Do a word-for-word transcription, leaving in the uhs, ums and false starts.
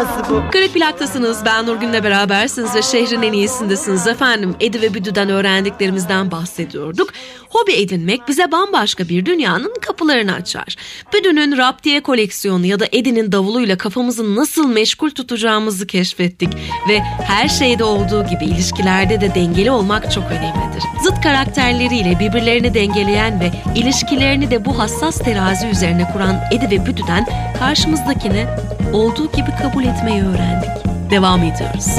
Garip Plak'tasınız. Ben Nurgün'le berabersiniz ve şehrin en iyisindesiniz efendim. Edi ve Büdü'den öğrendiklerimizden bahsediyorduk. Hobi edinmek bize bambaşka bir dünyanın kapılarını açar. Büdü'nün raptiye koleksiyonu ya da Edi'nin davuluyla kafamızı nasıl meşgul tutacağımızı keşfettik. Ve her şeyde olduğu gibi ilişkilerde de dengeli olmak çok önemlidir. Zıt karakterleriyle birbirlerini dengeleyen ve ilişkilerini de bu hassas terazi üzerine kuran Edi ve Büdü'den karşımızdakini olduğu gibi kabul etmeyi öğrendik. Devam ediyoruz.